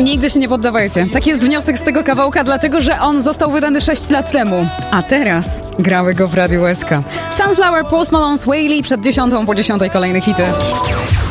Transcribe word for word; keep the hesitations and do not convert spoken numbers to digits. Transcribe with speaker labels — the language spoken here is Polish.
Speaker 1: nigdy się nie poddawajcie. Taki jest wniosek z tego kawałka, dlatego że on został wydany sześć lat temu. A teraz grały go w Radiu S K. Sunflower, Post Malone, Sway Lee przed dziesiątą, po dziesiątej kolejne hity.